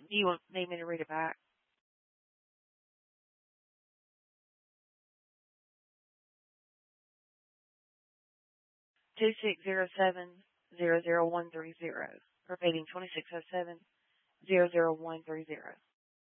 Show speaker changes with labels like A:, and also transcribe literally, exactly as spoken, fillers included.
A: Do you want need me to read it back? Two six zero seven zero zero one three zero. Repeating twenty six oh seven zero zero one three zero.